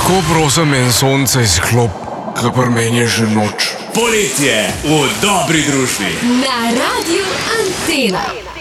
Lahko prosim en sonce izklop, ker meni je že noč. Poletje v dobri družbi. Na Radiu Antena.